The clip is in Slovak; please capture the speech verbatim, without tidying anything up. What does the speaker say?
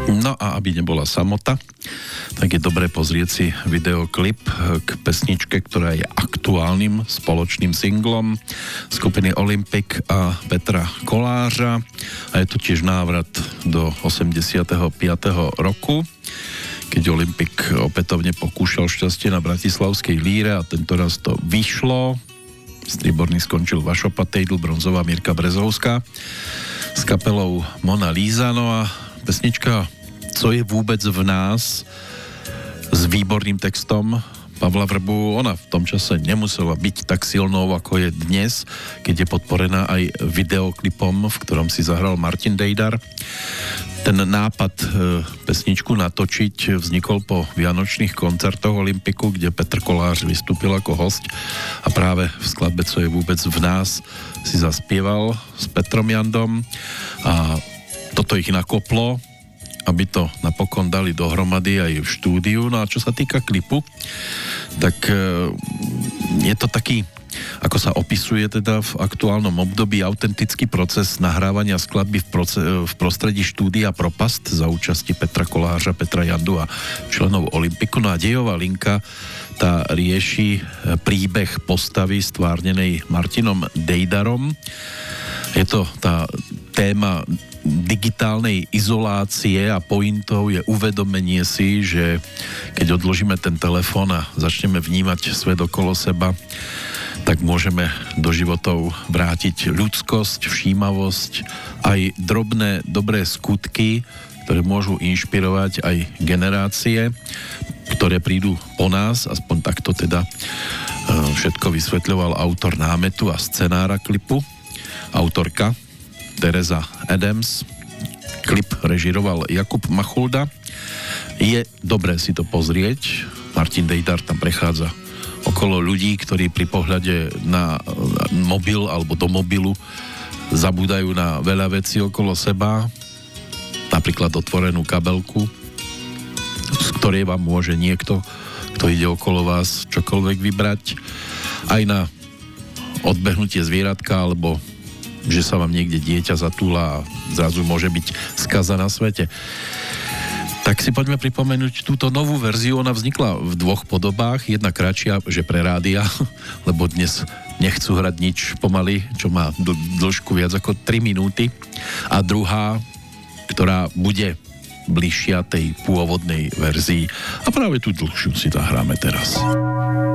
No a aby nebola samota, tak je dobré pozrieť si videoklip k pesničke, ktorá je aktuálnym spoločným singlom skupiny Olympic a Petra Kolářa. A je to tiež návrat do osemdesiateho piateho roku, keď Olympic opätovne pokúšal šťastie na bratislavskej líre a tentoraz to vyšlo. Strieborný skončil Vašo Patejdl, bronzová Mirka Brezovská s kapelou Mona Lisa. No a pesnička Co je vôbec v nás s výborným textom Pavla Vrbu, ona v tom čase nemusela byť tak silnou, ako je dnes, keď je podporená aj videoklipom, v ktorom si zahral Martin Dejdar. Ten nápad pesničku natočiť vznikol po vianočných koncertoch Olympiku, kde Petr Kolář vystúpil ako host a práve v skladbe Co je vôbec v nás si zaspieval s Petrom Jandom a toto ich nakoplo, aby to napokon dali dohromady aj v štúdiu. No a čo sa týka klipu, tak je to taký, ako sa opisuje teda v aktuálnom období, autentický proces nahrávania skladby v, proce- v prostredí štúdia Propast za účasti Petra Kolářa, Petra Jandu a členov Olympiku. No a dejová linka tá rieši príbeh postavy stvárnenej Martinom Dejdarom. Je to tá téma digitálnej izolácie a pointou je uvedomenie si, že keď odložíme ten telefón a začneme vnímať svet okolo seba, tak môžeme do životov vrátiť ľudskosť, všímavosť, aj drobné dobré skutky, ktoré môžu inšpirovať aj generácie, ktoré prídu po nás, aspoň takto teda všetko vysvetľoval autor námetu a scenára klipu, autorka Tereza Adams. Klip režiroval Jakub Machulda. Je dobré si to pozrieť. Martin Dejdar tam prechádza okolo ľudí, ktorí pri pohľade na mobil alebo do mobilu zabúdajú na veľa vecí okolo seba, napríklad otvorenú kabelku, z ktorej vám môže niekto, kto ide okolo vás, čokoľvek vybrať, aj na odbehnutie zvieratka, alebo že sa vám niekde dieťa zatúla a zrazu môže byť skaza na svete. Tak si poďme pripomenúť túto novú verziu. Ona vznikla v dvoch podobách. Jedna kratšia, že pre rádia, lebo dnes nechcú hrať nič pomaly, čo má dĺžku viac ako tri minúty. A druhá, ktorá bude bližšia tej pôvodnej verzii. A práve tú dlhšiu si zahráme teraz.